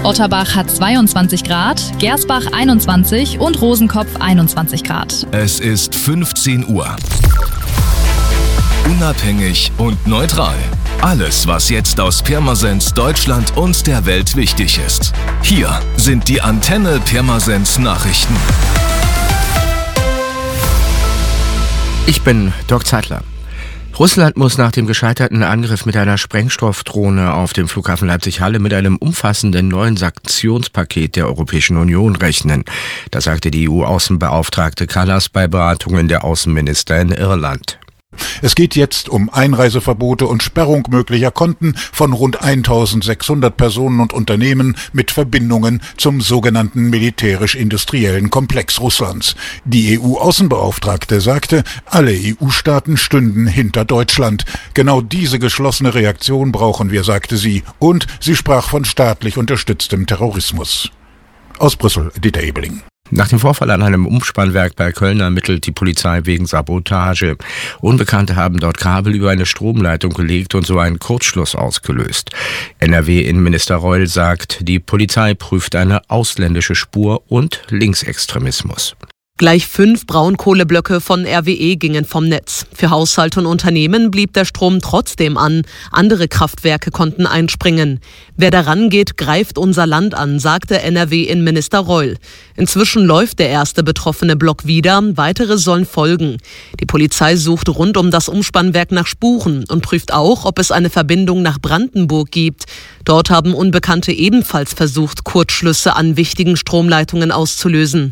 Otterbach hat 22 Grad, Gersbach 21 und Rosenkopf 21 Grad. Es ist 15 Uhr. Unabhängig und neutral. Alles, was jetzt aus Pirmasens, Deutschland und der Welt wichtig ist. Hier sind die Antenne Pirmasens Nachrichten. Ich bin Dirk Zeitler. Russland muss nach dem gescheiterten Angriff mit einer Sprengstoffdrohne auf dem Flughafen Leipzig-Halle mit einem umfassenden neuen Sanktionspaket der Europäischen Union rechnen. Das sagte die EU-Außenbeauftragte Kallas bei Beratungen der Außenminister in Irland. Es geht jetzt um Einreiseverbote und Sperrung möglicher Konten von rund 1600 Personen und Unternehmen mit Verbindungen zum sogenannten militärisch-industriellen Komplex Russlands. Die EU-Außenbeauftragte sagte, alle EU-Staaten stünden hinter Deutschland. Genau diese geschlossene Reaktion brauchen wir, sagte sie, und sie sprach von staatlich unterstütztem Terrorismus. Aus Brüssel, Dieter Ebeling. Nach dem Vorfall an einem Umspannwerk bei Köln ermittelt die Polizei wegen Sabotage. Unbekannte haben dort Kabel über eine Stromleitung gelegt und so einen Kurzschluss ausgelöst. NRW-Innenminister Reul sagt, die Polizei prüft eine ausländische Spur und Linksextremismus. Gleich 5 Braunkohleblöcke von RWE gingen vom Netz. Für Haushalte und Unternehmen blieb der Strom trotzdem an. Andere Kraftwerke konnten einspringen. Wer daran geht, greift unser Land an, sagte NRW-Innenminister Reul. Inzwischen läuft der erste betroffene Block wieder. Weitere sollen folgen. Die Polizei sucht rund um das Umspannwerk nach Spuren und prüft auch, ob es eine Verbindung nach Brandenburg gibt. Dort haben Unbekannte ebenfalls versucht, Kurzschlüsse an wichtigen Stromleitungen auszulösen.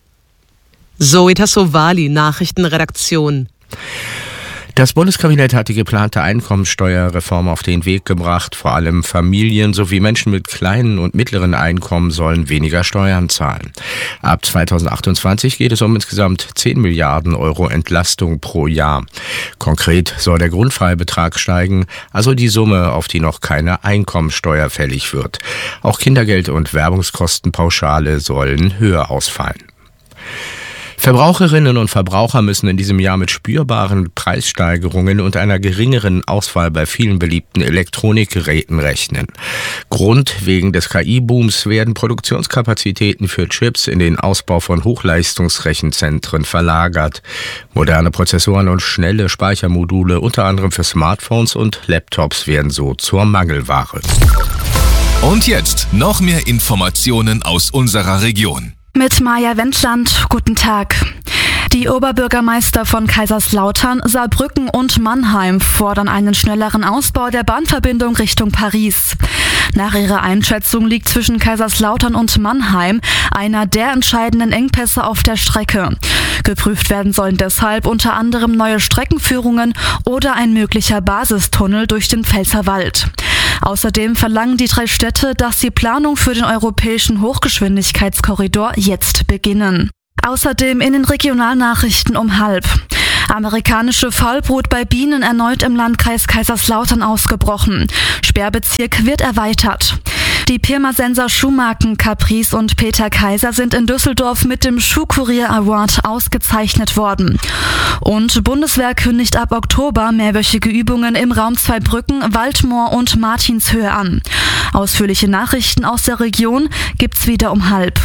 Zoe Tassovali, Nachrichtenredaktion. Das Bundeskabinett hat die geplante Einkommensteuerreform auf den Weg gebracht. Vor allem Familien sowie Menschen mit kleinen und mittleren Einkommen sollen weniger Steuern zahlen. Ab 2028 geht es um insgesamt 10 Milliarden Euro Entlastung pro Jahr. Konkret soll der Grundfreibetrag steigen, also die Summe, auf die noch keine Einkommensteuer fällig wird. Auch Kindergeld und Werbungskostenpauschale sollen höher ausfallen. Verbraucherinnen und Verbraucher müssen in diesem Jahr mit spürbaren Preissteigerungen und einer geringeren Auswahl bei vielen beliebten Elektronikgeräten rechnen. Grund: wegen des KI-Booms werden Produktionskapazitäten für Chips in den Ausbau von Hochleistungsrechenzentren verlagert. Moderne Prozessoren und schnelle Speichermodule, unter anderem für Smartphones und Laptops, werden so zur Mangelware. Und jetzt noch mehr Informationen aus unserer Region. Mit Maja Wendland, guten Tag. Die Oberbürgermeister von Kaiserslautern, Saarbrücken und Mannheim fordern einen schnelleren Ausbau der Bahnverbindung Richtung Paris. Nach ihrer Einschätzung liegt zwischen Kaiserslautern und Mannheim einer der entscheidenden Engpässe auf der Strecke. Geprüft werden sollen deshalb unter anderem neue Streckenführungen oder ein möglicher Basistunnel durch den Pfälzerwald. Außerdem verlangen die 3 Städte, dass die Planung für den europäischen Hochgeschwindigkeitskorridor jetzt beginnen. Außerdem in den Regionalnachrichten um 12:30. Amerikanische Faulbrut bei Bienen erneut im Landkreis Kaiserslautern ausgebrochen. Sperrbezirk wird erweitert. Die Pirmasenser Schuhmarken Caprice und Peter Kaiser sind in Düsseldorf mit dem Schuhkurier Award ausgezeichnet worden. Und Bundeswehr kündigt ab Oktober mehrwöchige Übungen im Raum Zweibrücken, Waldmoor und Martinshöhe an. Ausführliche Nachrichten aus der Region gibt's wieder um 12:30.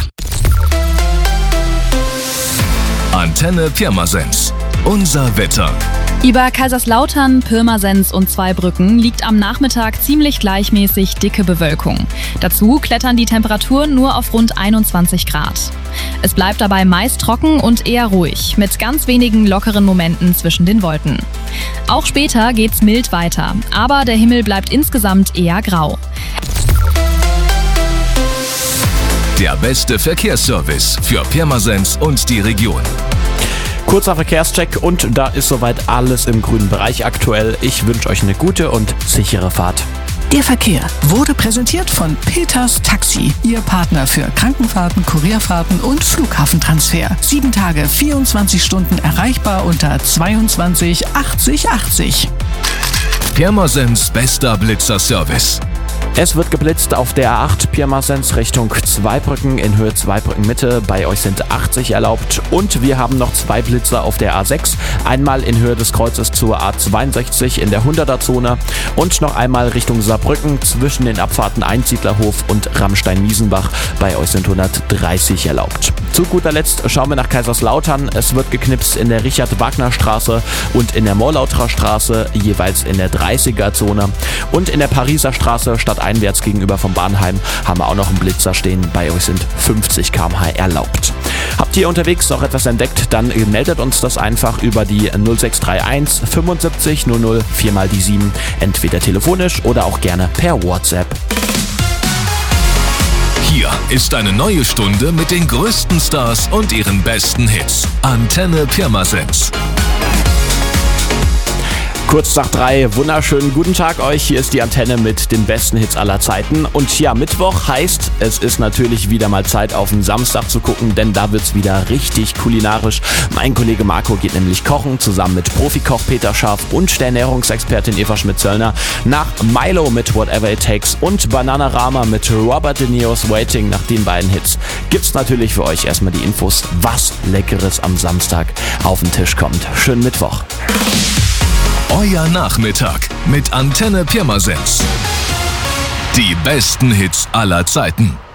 Antenne Pirmasens. Unser Wetter. Über Kaiserslautern, Pirmasens und Zweibrücken liegt am Nachmittag ziemlich gleichmäßig dicke Bewölkung. Dazu klettern die Temperaturen nur auf rund 21 Grad. Es bleibt dabei meist trocken und eher ruhig, mit ganz wenigen lockeren Momenten zwischen den Wolken. Auch später geht's mild weiter, aber der Himmel bleibt insgesamt eher grau. Der beste Verkehrsservice für Pirmasens und die Region. Kurzer Verkehrscheck und da ist soweit alles im grünen Bereich aktuell. Ich wünsche euch eine gute und sichere Fahrt. Der Verkehr wurde präsentiert von Peters Taxi, Ihr Partner für Krankenfahrten, Kurierfahrten und Flughafentransfer. 7 Tage, 24 Stunden erreichbar unter 22 80 80. Pirmasens bester Blitzerservice. Es wird geblitzt auf der A8 Pirmasens Richtung Zweibrücken in Höhe Zweibrücken Mitte. Bei euch sind 80 erlaubt. Und wir haben noch 2 Blitzer auf der A6. Einmal in Höhe des Kreuzes zur A62 in der 100er-Zone und noch einmal Richtung Saarbrücken zwischen den Abfahrten Einsiedlerhof und Rammstein-Miesenbach. Bei euch sind 130 erlaubt. Zu guter Letzt schauen wir nach Kaiserslautern. Es wird geknipst in der Richard-Wagner-Straße und in der Morlauterer Straße, jeweils in der 30er-Zone. Und in der Pariser Straße stadteinwärts gegenüber vom Bahnheim haben wir auch noch einen Blitzer stehen. Bei euch sind 50 km/h erlaubt. Habt ihr unterwegs noch etwas entdeckt, dann meldet uns das einfach über die 0631 75 00 4 mal die 7, entweder telefonisch oder auch gerne per WhatsApp. Hier ist eine neue Stunde mit den größten Stars und ihren besten Hits. Antenne Pirmasens. Kurz nach 3, wunderschönen guten Tag euch. Hier ist die Antenne mit den besten Hits aller Zeiten. Und ja, Mittwoch heißt, es ist natürlich wieder mal Zeit auf den Samstag zu gucken, denn da wird's wieder richtig kulinarisch. Mein Kollege Marco geht nämlich kochen, zusammen mit Profikoch Peter Scharf und der Ernährungsexpertin Eva Schmidt-Zöllner. Nach Milo mit Whatever It Takes und Bananarama mit Robert De Niro's Waiting, nach den beiden Hits, gibt's natürlich für euch erstmal die Infos, was Leckeres am Samstag auf den Tisch kommt. Schönen Mittwoch. Euer Nachmittag mit Antenne Pirmasens. Die besten Hits aller Zeiten.